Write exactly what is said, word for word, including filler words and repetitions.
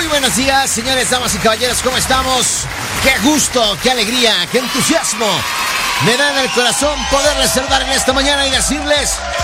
Muy buenos días, señores, damas y caballeros, ¿cómo estamos? Qué gusto, qué alegría, qué entusiasmo me da en el corazón poderles saludar en esta mañana y decirles